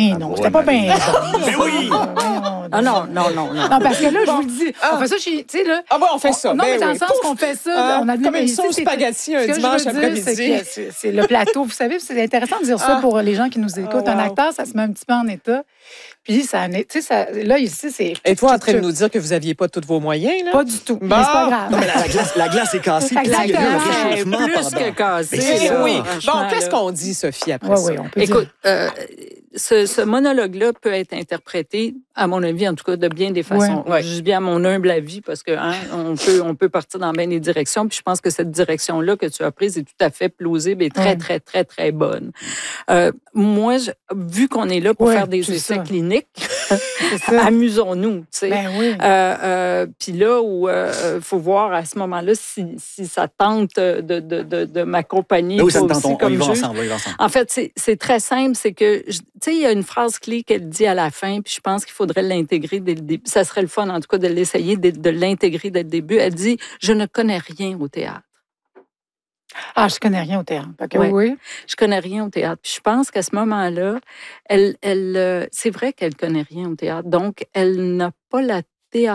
Eh non, c'était pas bien. Mais oui! Non. Non, parce que là, je vous le dis, on fait ça chez... Tu sais, là... Ah bon, on fait ça. Non, mais dans le sens qu'on fait ça, on a comme une sauce spaghetti un dimanche après-midi. C'est le plateau. Vous savez, c'est intéressant de dire ça pour les gens qui nous écoutent. Un acteur, ça se met un petit peu en état. Puis, ça, tu sais, là, ici, c'est... Et toi, en train de nous dire que vous n'aviez pas tous vos moyens, là? Pas du tout. Mais c'est pas grave. Non, mais la glace est cassée. Puis il y a eu un réchauffement Plus pendant. que cassé. Mais là, Oui. franchement, Bon, qu'est-ce là. qu'on dit, Sophie, après ça? Oui, on peut Écoute, dire. ce monologue-là peut être interprété, à mon avis, en tout cas, de bien des façons. Ouais. Je dis bien à mon humble avis parce que on peut partir dans bien des directions. Puis je pense que cette direction-là que tu as prise est tout à fait plausible et très, très, très, très bonne. Moi, vu qu'on est là pour faire des essais cliniques, amusons-nous. Tu sais. Ben oui. Puis là où faut voir à ce moment-là si ça tente de m'accompagner. Oui, ça toi me tente. aussi, On comme y va juge. ensemble. On y va ensemble. En fait, c'est très simple, c'est que, tu sais, il y a une phrase clé qu'elle dit à la fin, puis je pense qu'il faudrait l'intégrer dès le début. Ça serait le fun, en tout cas, de l'essayer, de l'intégrer dès le début. Elle dit, je ne connais rien au théâtre. Ah, je connais rien au théâtre. Okay, Ouais. oui. Je connais rien au théâtre. Puis je pense qu'à ce moment-là, c'est vrai qu'elle connaît rien au théâtre. Donc, elle n'a pas la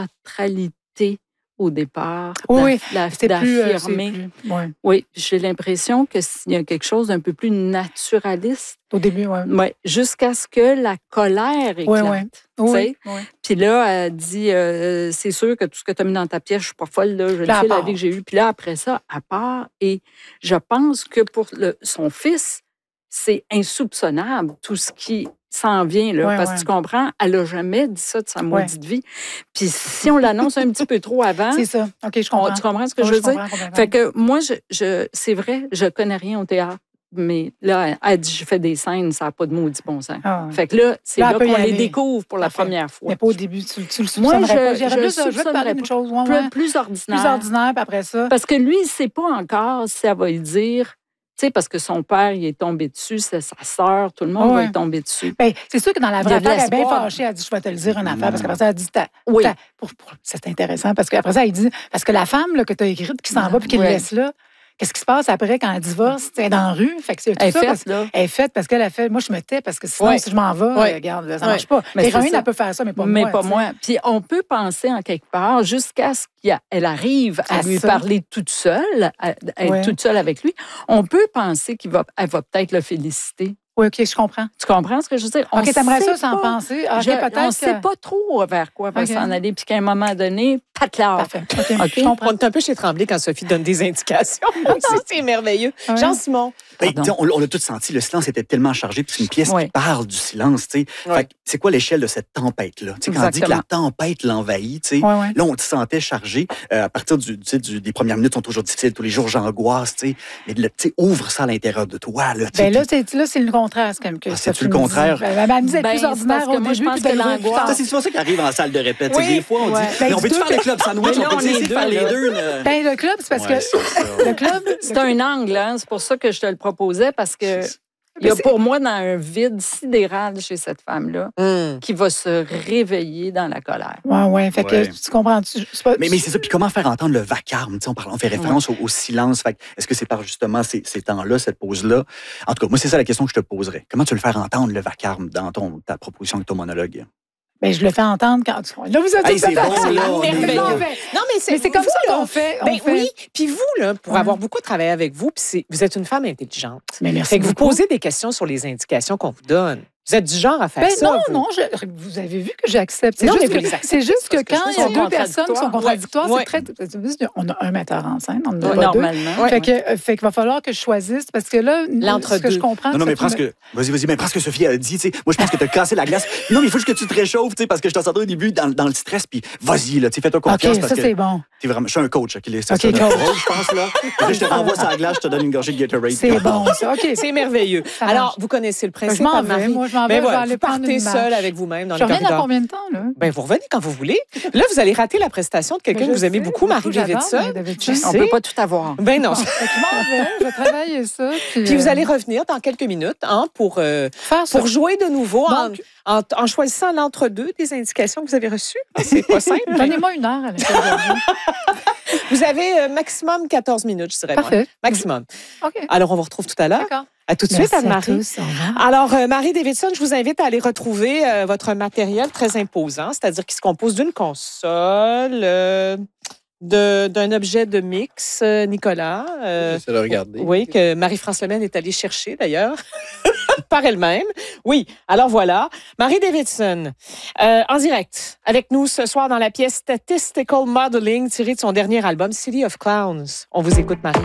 théâtralité au départ Oui, c'est d'affirmer. Ouais. Oui, j'ai l'impression que s'il y a quelque chose d'un peu plus naturaliste, Au début, oui. ouais, jusqu'à ce que la colère éclate. Ouais. Tu Oui, sais? oui. Puis là, elle dit, c'est sûr que tout ce que tu as mis dans ta pièce, je suis pas folle, là, je le Là, sais, elle la part. vie que j'ai eue. Puis là, après ça, elle part. Et je pense que pour son fils, c'est insoupçonnable, tout ce qui s'en vient, là, Ouais, parce ouais. que tu comprends, elle n'a jamais dit ça de sa maudite vie. Puis si on l'annonce un petit peu trop avant, C'est ça. OK, je comprends. tu comprends ce que Oui, je veux dire? comprends complètement. Fait que moi, c'est vrai, je connais rien au théâtre. Mais là, elle dit, je fais des scènes, ça n'a pas de maudit bon sens. Ah, ouais. Fait que là, c'est Là, là elle peut y qu'on les aller. découvre pour la Parfait. première fois. Mais pas au début, tu le Moi, soupçonnerais pas. je J'irais plus, je vais te parler soupçonnerais d'une pas. chose. Ouais, ouais. Plus ordinaire. Plus ordinaire, puis après ça. Parce que lui, il ne sait pas encore si elle va lui dire, tu sais, parce que son père, il est tombé dessus, c'est sa sœur, tout le monde va Ouais. lui tomber dessus. Ben, c'est sûr que dans la Il y vraie a de affaire, elle est bien l'espoir. fâchée. Elle dit, je vais te le dire une affaire. Parce qu'après ça, elle dit, Oui. c'est intéressant. Parce qu'après ça, elle dit, parce que la femme là, que tu as écrite qui s'en va puis qui le Ouais. laisse là, qu'est-ce qui se passe après quand elle divorce? Elle est dans la rue. Fait que c'est tout Elle est ça. faite, là. Elle est faite parce qu'elle a fait. Moi, je me tais parce que sinon, Ouais. si je m'en vais, Ouais. regarde, ça Ouais. marche pas. Mais c'est L'héroïne, ça. elle peut faire ça, mais pas Mais moi. pas tu sais. moi. Puis on peut penser en quelque part jusqu'à ce qu'elle arrive à À lui ça. parler toute seule, à être Ouais. toute seule avec lui. On peut penser qu'elle va peut-être le féliciter. Oui, OK, je comprends. Tu comprends ce que je veux dire? On OK, t'aimerais sait ça sans pas. penser. OK, On peut-être ne sait que... pas trop vers quoi va OK. s'en aller. Puis qu'à un moment donné, pas clair. Parfait. OK, OK. je comprends. On est un peu chez Tremblay quand Sophie donne des indications. C'est merveilleux. Ouais. Jean-Simon. Ben, Pardon. tu sais, on l'a tout senti, le silence était tellement chargé, puis c'est une pièce Ouais. qui parle du silence, tu sais. Ouais. Fait que c'est quoi l'échelle de cette tempête-là? Tu sais, quand on dit que la Exactement. tempête l'envahit, tu sais, Ouais, ouais. là, on te sentait chargé. À partir des premières minutes sont toujours difficiles, tous les jours, j'angoisse, tu sais. Mais tu sais, ouvre ça à l'intérieur de toi, là, tu sais. Ben là, c'est le contraire, c'est comme que. Ah, c'est-tu Sophie le me dit. contraire? Ben, elle me dit être Ben, plus c'est ordinaire parce que au moi, je début, pense puis que de l'ouvrir plus l'angoisse- tard. Ça, c'est souvent ça qui arrive en salle de répète. Tu sais, Oui. Des fois, on Ouais. dit, Ben, mais on peut-tu dis-toi faire le club sandwich? Mais là, On peut on essayer est de faire deux, les là. deux, là? Ben, le club, c'est parce Ouais, que c'est ça. le club. C'est un angle, hein? C'est pour ça que je te le proposais, parce que il y a c'est- pour moi dans un vide sidéral chez cette femme-là qui va se réveiller dans la colère. Ouais. Fait Ouais. que tu comprends. C'est pas- Mais c'est ça. Puis comment faire entendre le vacarme? Tu sais, on fait référence au silence. Fait que est-ce que c'est par justement ces temps-là, cette pause-là? En tout cas, moi, c'est ça la question que je te poserais. Comment tu veux le faire entendre, le vacarme, dans ta proposition avec ton monologue? Ben, je le fais entendre quand tu. Là, vous êtes Hey, c'est bon, là, on est- merveilleux. Non, mais c'est comme vous, ça là, qu'on fait. Ben oui, puis vous, là, pour Ouais. avoir beaucoup travaillé avec vous, puis vous êtes une femme intelligente. Mais merci Fait que vous beaucoup. posez des questions sur les indications qu'on vous donne. Vous êtes du genre à faire Ben ça. non, vous. non, vous avez vu que j'accepte. Non, mais juste vous que- les acceptez, c'est juste que parce que je quand trouve il y a qu'ils deux sont personnes qui sont contradictoires, Ouais. c'est très. On a un metteur en scène, on en a Ouais. pas deux. Normalement. Ouais. Fait qu'il va falloir que je choisisse parce que là, ce que je comprends. Non, mais c'est prends ce que. Vas-y, mais prends ce que Sophie a dit, tu sais. Moi, je pense que tu as cassé la glace. Non, mais il faut juste que tu te réchauffes, tu sais, parce que je t'entendais au début dans le stress, puis vas-y, là, tu sais, fais-toi OK, confiance. parce ça, que c'est bon. t'es vraiment. Je suis un coach, OK, c'est OK, ça, notre coach. rôle, je pense, là. Là, je te renvoie sur la glace, je te donne une gorgée de Gatorade. C'est bon, ça. OK. C'est merveilleux. Ça Alors, marche. vous connaissez le principe, Je m'en Anne-Marie. vais, moi, je m'en Ben vais, je vais voilà, aller vous prendre partez une seule marche. avec vous-même dans Je le reviens dans corridor. combien de temps, là? Ben, vous revenez quand vous voulez. Là, vous allez rater la prestation de quelqu'un que vous aimez beaucoup, Marie-Lévitson. Je On sais. ne peut pas tout avoir. Ben non. Fait que je m'en vais, je vais travailler ça. Puis vous allez revenir dans quelques minutes pour faire ça. jouer de nouveau Donc- en choisissant l'entre-deux des indications que vous avez reçues. C'est pas simple. Donnez-moi une heure à l'intérieur. Vous avez maximum 14 minutes, je dirais. Parfait. Maximum. OK. Alors, on vous retrouve tout à l'heure. D'accord. À tout de suite, Anne-Marie. Alors, Marie Davidson, je vous invite à aller retrouver votre matériel très imposant, c'est-à-dire qui se compose d'une console, d'un objet de mix, Nicolas. J'essaie de regarder. Oui, que Marie-France Lemaine est allée chercher, d'ailleurs, par elle-même. Oui, alors voilà. Marie Davidson, en direct, avec nous ce soir dans la pièce Statistical Modeling, tirée de son dernier album, City of Clowns. On vous écoute, Marie.